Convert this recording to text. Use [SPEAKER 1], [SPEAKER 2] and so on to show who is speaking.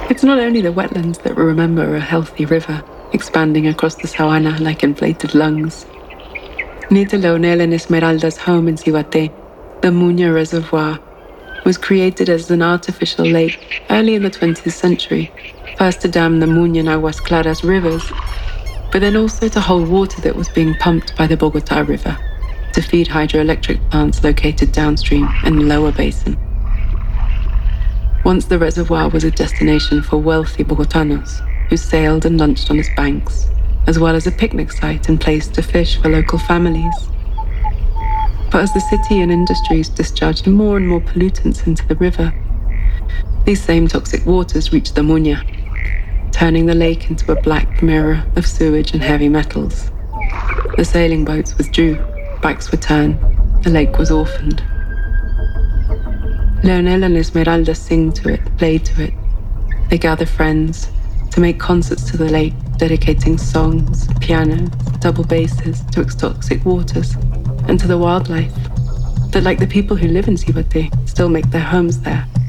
[SPEAKER 1] It's not only the wetlands that remember a healthy river expanding across the savanna like inflated lungs. Near to Leonel and Esmeralda's home in Civate, the Muña Reservoir was created as an artificial lake early in the 20th century, first to dam the Muña and Aguas Claras rivers, but then also to hold water that was being pumped by the Bogotá River to feed hydroelectric plants located downstream in the lower basin. Once the reservoir was a destination for wealthy Bogotanos who sailed and lunched on its banks, as well as a picnic site and place to fish for local families. But as the city and industries discharged more and more pollutants into the river, these same toxic waters reached the Muña, turning the lake into a black mirror of sewage and heavy metals. The sailing boats withdrew, backs were turned, the lake was orphaned. Leonel and Esmeralda sing to it, play to it. They gather friends to make concerts to the lake, dedicating songs, pianos, double basses to its toxic waters and to the wildlife that, like the people who live in Civate, still make their homes there.